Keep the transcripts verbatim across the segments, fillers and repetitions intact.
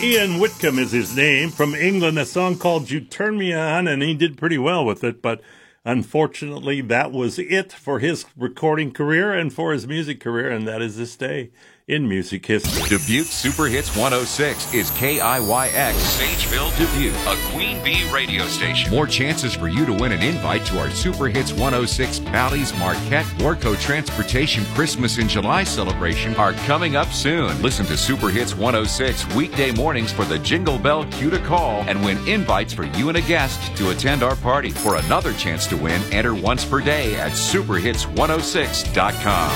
Ian Whitcomb is his name. From England, a song called You Turn Me On, and he did pretty well with it, but unfortunately that was it for his recording career and for his music career, and that is this day in music history. Dubuque Super Hits one oh six is K I Y X, Sageville, Dubuque, a Queen Bee radio station. More chances for you to win an invite to our Super Hits one oh six Bally's Marquette Warco Transportation Christmas in July celebration are coming up soon. Listen to Super Hits one oh six weekday mornings for the Jingle Bell cue to call and win invites for you and a guest to attend our party. For another chance to win, enter once per day at super hits one oh six dot com.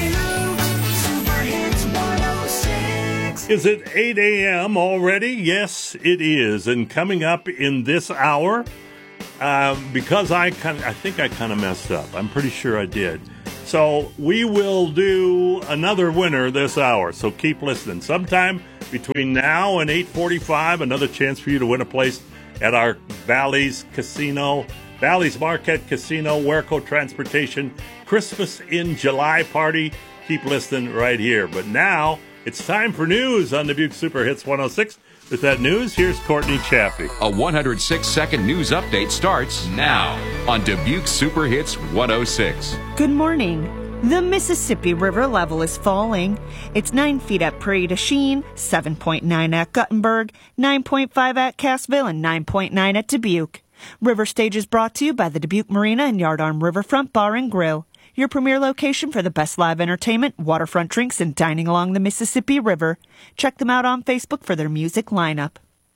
Is it eight a.m. already? Yes, it is. And coming up in this hour, uh, because I kind of, I think I kind of messed up. I'm pretty sure I did. So we will do another winner this hour. So keep listening. Sometime between now and eight forty-five, another chance for you to win a place at our Bally's Casino, Bally's Marquette Casino, Warco Transportation Christmas in July party. Keep listening right here. But now it's time for news on Dubuque Super Hits one oh six. With that news, here's Courtney Chaffee. A one hundred six second news update starts now on Dubuque Super Hits one oh six. Good morning. The Mississippi River level is falling. It's nine feet at Prairie du Chien, seven point nine at Guttenberg, nine point five at Cassville, and nine point nine at Dubuque. River Stage is brought to you by the Dubuque Marina and Yardarm Riverfront Bar and Grill, your premier location for the best live entertainment, waterfront drinks, and dining along the Mississippi River. Check them out on Facebook for their music lineup.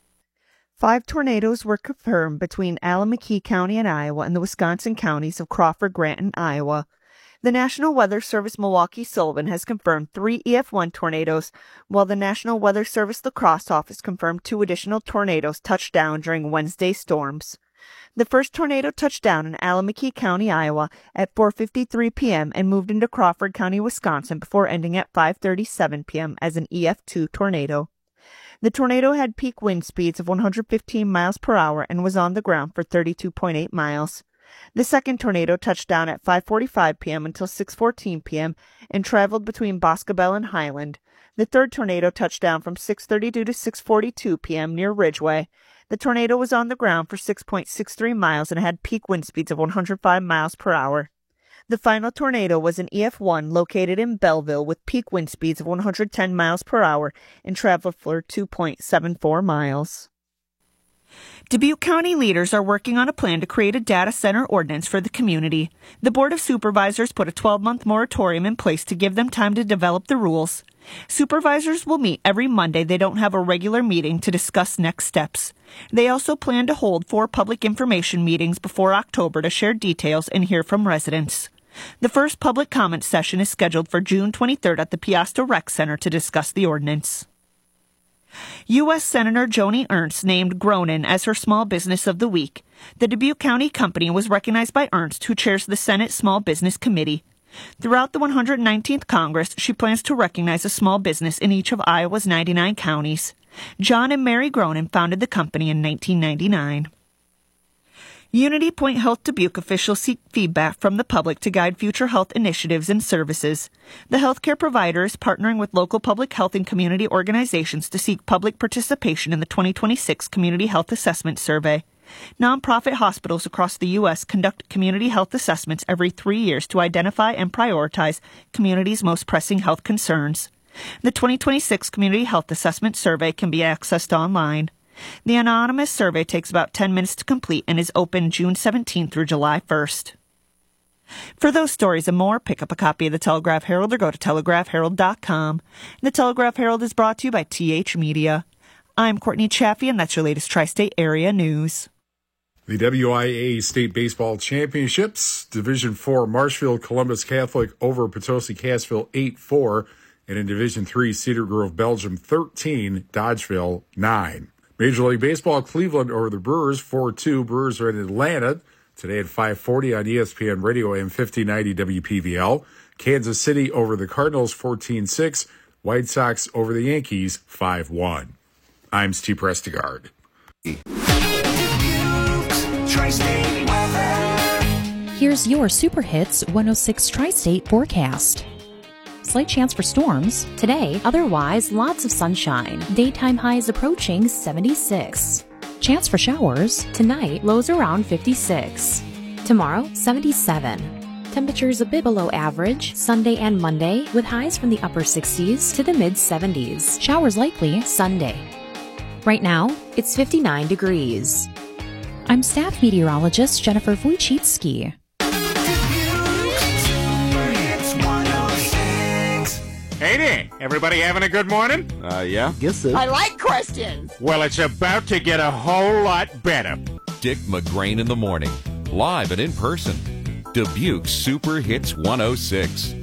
Five tornadoes were confirmed between Allamakee County in Iowa and the Wisconsin counties of Crawford, Grant, and Iowa. The National Weather Service Milwaukee Sullivan has confirmed three E F one tornadoes, while the National Weather Service La Crosse office confirmed two additional tornadoes touched down during Wednesday's storms. The first tornado touched down in Allamakee County, Iowa at four fifty-three p.m. and moved into Crawford County, Wisconsin before ending at five thirty-seven p.m. as an E F two tornado. The tornado had peak wind speeds of one hundred fifteen miles per hour and was on the ground for thirty-two point eight miles. The second tornado touched down at five forty-five p.m. until six fourteen p.m. and traveled between Boscobel and Highland. The third tornado touched down from six thirty-two to six forty-two p.m. near Ridgeway. The tornado was on the ground for six point six three miles and had peak wind speeds of one hundred five miles per hour. The final tornado was an E F one located in Belleville with peak wind speeds of one hundred ten miles per hour and traveled for two point seven four miles. Dubuque County leaders are working on a plan to create a data center ordinance for the community. The Board of Supervisors put a twelve-month moratorium in place to give them time to develop the rules. Supervisors will meet every Monday. They don't have a regular meeting to discuss next steps. They also plan to hold four public information meetings before October to share details and hear from residents. The first public comment session is scheduled for June twenty-third at the Piasta Rec Center to discuss the ordinance. U S Senator Joni Ernst named Gronin as her Small Business of the Week. The Dubuque County Company was recognized by Ernst, who chairs the Senate Small Business Committee. Throughout the one hundred nineteenth Congress, she plans to recognize a small business in each of Iowa's ninety-nine counties. John and Mary Gronin founded the company in nineteen ninety-nine. Unity Point Health Dubuque officials seek feedback from the public to guide future health initiatives and services. The healthcare provider is partnering with local public health and community organizations to seek public participation in the twenty twenty-six Community Health Assessment Survey. Nonprofit hospitals across the U S conduct community health assessments every three years to identify and prioritize communities' most pressing health concerns. The twenty twenty-six Community Health Assessment Survey can be accessed online. The anonymous survey takes about ten minutes to complete and is open June seventeenth through July first. For those stories and more, pick up a copy of the Telegraph Herald or go to telegraph herald dot com. The Telegraph Herald is brought to you by T H Media. I'm Courtney Chaffee, and that's your latest Tri-State Area News. The W I A State Baseball Championships, Division four, Marshfield Columbus Catholic over Potosi Cassville eight four, and in Division three, Cedar Grove Belgium thirteen, Dodgeville nine. Major League Baseball, Cleveland over the Brewers four two. Brewers are in Atlanta today at five forty on E S P N Radio A M fifteen ninety W P V L. Kansas City over the Cardinals fourteen six. White Sox over the Yankees five one. I'm Steve Prestigard. Here's your Super Hits one oh six Tri-State forecast. Slight chance for storms. Today, otherwise, lots of sunshine. Daytime highs approaching seventy-six. Chance for showers. Tonight, lows around fifty-six. Tomorrow, seventy-seven. Temperatures a bit below average Sunday and Monday, with highs from the upper sixties to the mid seventies. Showers likely Sunday. Right now, it's fifty-nine degrees. I'm staff meteorologist Jennifer Wojcicki. Hey there, everybody having a good morning? Uh, yeah? Guess so. I like questions. Well, it's about to get a whole lot better. Dick McGrain in the morning, live and in person. Dubuque Super Hits one oh six.